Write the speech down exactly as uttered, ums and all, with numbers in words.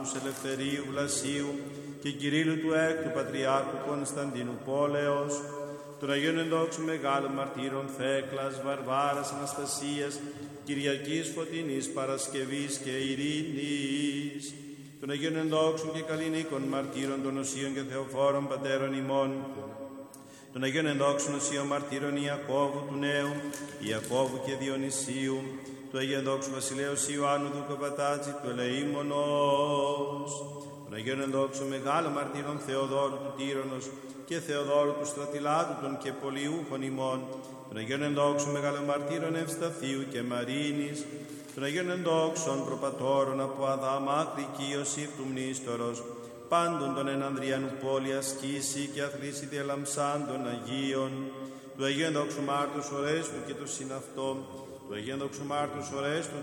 Μάρκους Ελευθερίου Βλασίου και Κυρίλλου του Έκτου Πατριάρχου Κωνσταντίνου Πόλεως, των Αγίων Ενδόξου Μεγάλων Μαρτύρων Θέκλας, Βαρβάρας, Αναστασίας, Κυριακής, Φωτεινής, Παρασκευής και Ειρήνης, των Αγίων Ενδόξων και Καλλινίκων Μαρτύρων των Οσίων και Θεοφόρων Πατέρων ημών, των Αγίων Ενδόξων Οσίων Μαρτύρων Ιακώβου του Νέου, Ιακώβου και Διονυσίου, του Αγίου Ενδόξου Βασιλέως Ιωάννου του Καπατάτζη, του Ελεήμονος, των Αγίων Ενδόξων Μεγάλων Μαρτύρων Θεοδόρου του Τύρονος και Θεοδόρου του Στρατιλάτου των και Πολιούχων ημών, των Αγίων Ενδόξων Μεγάλων Μαρτύρων Ευσταθίου και Μαρίνης, των Αγίων Ενδόξων Προπατώρων από Αδάμα Ακρική Ιωσήφ του Μνήστορος, πάντων των εν Ανδριανού πόλη ασκήσει και αθλήσει διαλαμψάντων Αγίων, του Αγίου Ενδόξου Μάρτους Ορέστου και το συναυτό, του Αγίου Ενδόξου Μάρτους Ορέστου